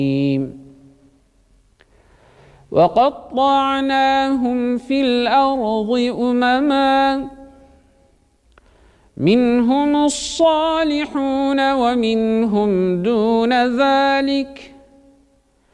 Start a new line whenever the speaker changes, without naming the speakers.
وقطعناهم في الأرض أمما منهم الصالحون ومنهم دون ذلك